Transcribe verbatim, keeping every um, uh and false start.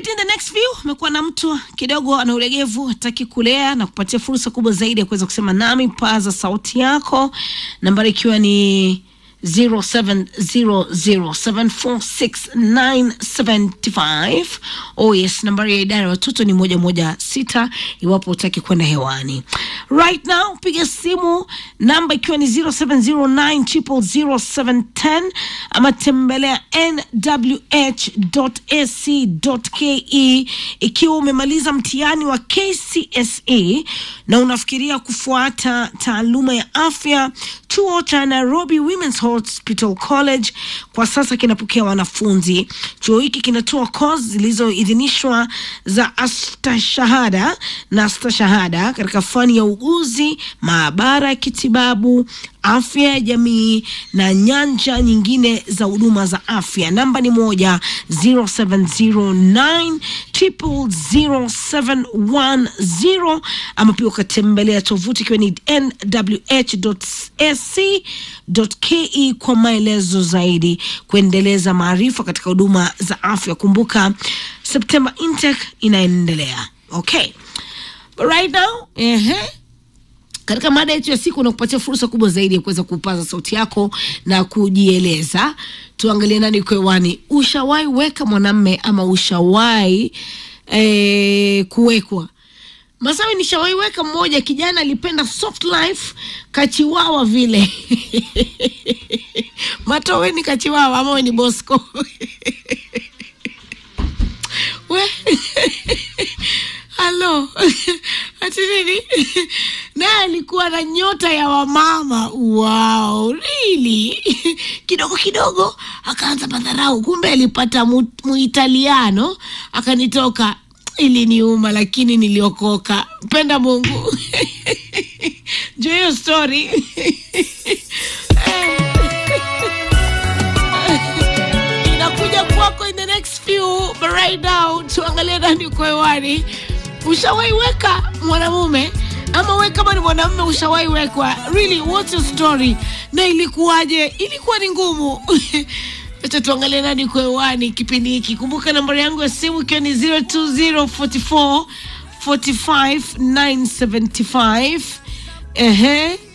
Right, in the next few umekuwa na mtu kidogo ana ulegevu, hataki kulea na kupatia fursa kubwa zaidi ya kuweza kusema nami. Paza sauti yako, nambari ikiwa ni zero seven zero zero seven four six nine seven five. Oh yes, nambari ya idara ya watoto ni moja moja sita iwapo utaki kwenda hewani. Right now piga simu, namba ikiwa ni zero seven zero nine zero zero seven one zero ama tembelea n w h dot a c dot k e ikiwa umemaliza mtihani wa K C S E na unafikiria kufuata taaluma ya afya. Chuo cha Nairobi Women's Hospital College kwa sasa kinapokea wanafunzi. Chuo hiki kinatoa course zilizoidhinishwa za astashahada na astashahada katika fani ya uuguzi, maabara ya kitibabu, afya ya jamii na nyanja nyingine za huduma za afya. Namba ni moja zero seven zero nine zero zero seven one zero ama pia ukatembelea tovuti ikiwa ni n w h dot a c dot k e kwa maelezo zaidi kuendeleza maarifa katika huduma za afya. Kumbuka September intake inaendelea. Okay, but right now ehe katika mada yetu ya siku na kupatia fursa kubwa zaidi ya kuweza kupaza sauti yako na kujieleza. Tuangalie nani kwa wani. Ushawahi weka mwanamme ama ushawahi eh, kuwekwa? Masawi nishawahi weka mmoja, kijana alipenda soft life, kachiwawa vile. Matowe ni kachiwawa ama we ni Bosco? We Hello. Ati nini? Na alikuwa na nyota ya wamama. Wow, really? Kidogo kidogo akaanza madharau, kumbe alipata mu, muitaliano akanitoka. Ili niuma lakini niliokoka. Penda Mungu. Jo hiyo story. Inakuja kwako in the next few, but right now tuangalie nani kwa hewani. Ushawahi weka mwanamume ama wewe kama ni mwanamume ushawahi wekwa? Really, what's your story? Na ilikuwaje? Ilikuwa ni ngumu? Acha tuangalie nani kwa hewani kipindi hiki. Kumbuka nambari yangu ya simu ikiwa ni zero two zero four four four five nine seven five. Ehe.